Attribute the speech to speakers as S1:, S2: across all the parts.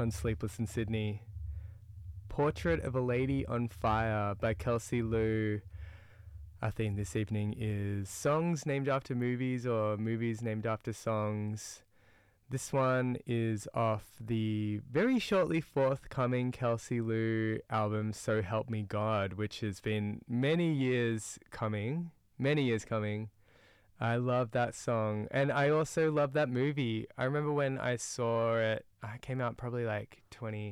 S1: on Sleepless in Sydney. Portrait of a Lady on Fire by Kelsey Lu. Our theme this evening is songs named after movies or movies named after songs. This one is off the very shortly forthcoming Kelsey Lu album, So Help Me God, which has been many years coming. I love that song. And I also love that movie. I remember when I saw it, it came out probably like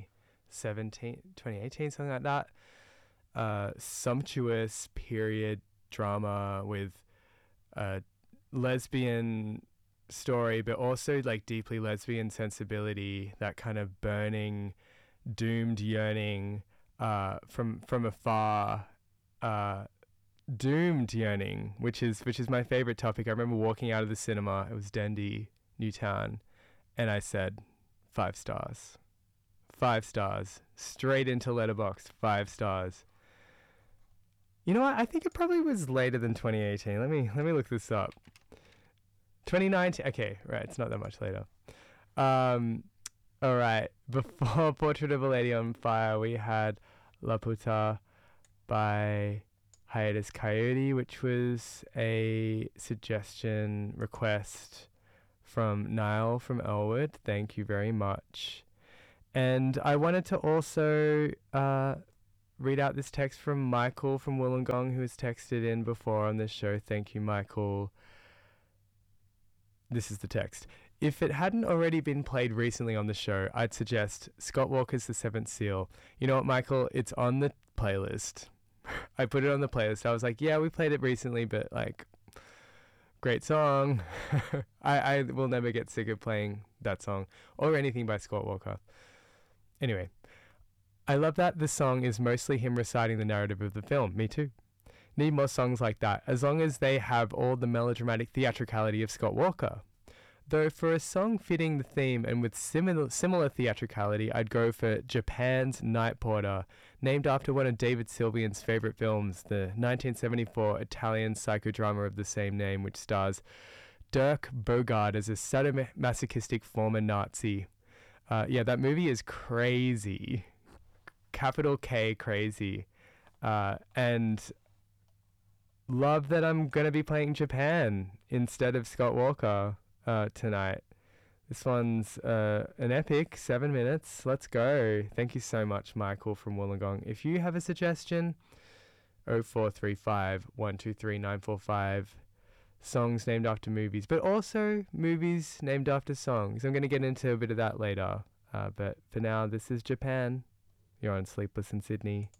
S1: 2018, something like that. Sumptuous period drama with a lesbian story, but also like deeply lesbian sensibility, that kind of burning, doomed yearning from afar, doomed yearning, which is my favorite topic. I remember walking out of the cinema, it was Dendy, Newtown, and I said 5 stars. 5 stars. Straight into Letterboxd, 5 stars. You know what? I think it probably was later than 2018. Let me look this up. 2019. Okay, right. It's not that much later. All right. Before Portrait of a Lady on Fire, we had La Puta by Hiatus Coyote, which was a suggestion request from Niall from Elwood. Thank you very much. And I wanted to also read out this text from Michael from Wollongong, who has texted in before on this show. Thank you, Michael. This is the text. If it hadn't already been played recently on the show, I'd suggest Scott Walker's The Seventh Seal. You know what, Michael? It's on the playlist. I put it on the playlist. I was like, yeah, we played it recently, but like, great song. I will never get sick of playing that song or anything by Scott Walker. Anyway, I love that the song is mostly him reciting the narrative of the film. Me too. Need more songs like that, as long as they have all the melodramatic theatricality of Scott Walker. Though for a song fitting the theme and with similar theatricality, I'd go for Japan's Night Porter, named after one of David Sylvian's favourite films, the 1974 Italian psychodrama of the same name, which stars Dirk Bogarde as a sadomasochistic former Nazi. Yeah, that movie is crazy. Capital K, crazy. And love that I'm going to be playing Japan instead of Scott Walker tonight. This one's an epic 7 minutes. Let's go. Thank you so much, Michael from Wollongong. If you have a suggestion, 0435 123 945, songs named after movies, but also movies named after songs. I'm going to get into a bit of that later. But for now, this is Japan. You're on Sleepless in Sydney.